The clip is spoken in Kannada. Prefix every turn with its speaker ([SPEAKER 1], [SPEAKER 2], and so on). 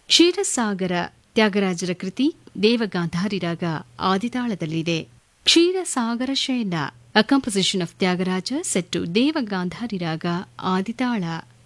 [SPEAKER 1] ಕ್ಷೀರಸಾಗರ ತ್ಯಾಗರಾಜರ ಕೃತಿ ದೇವಗಾಂಧಾರಿ ರಾಗ ಆದಿತಾಳದಲ್ಲಿದೆ. ಕ್ಷೀರಸಾಗರ ಶಯನ, a composition of Tyagaraja set to Devagandhari ರಾಗ ಆದಿತಾಳ.